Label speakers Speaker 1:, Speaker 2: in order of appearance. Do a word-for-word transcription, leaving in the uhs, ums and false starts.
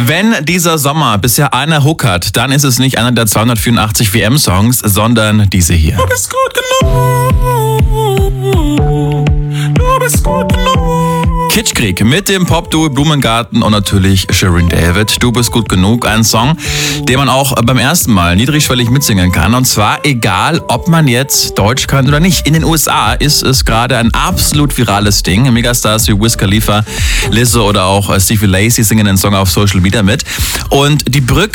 Speaker 1: Wenn dieser Sommer bisher einer Hook hat, dann ist es nicht einer der zweihundertvierundachtzig W M-Songs, sondern diese hier.
Speaker 2: Du bist gut genug. Du bist gut genug.
Speaker 1: Kitschkrieg mit dem Popduo Blumengarten und natürlich Shirin David. Du bist gut genug. Ein Song, den man auch beim ersten Mal niedrigschwellig mitsingen kann. Und zwar egal, ob man jetzt Deutsch kann oder nicht. In den U S A ist es gerade ein absolut virales Ding. Megastars wie Wiz Khalifa, Lizzo oder auch Stevie Lacey singen den Song auf Social Media mit. Und die Brücke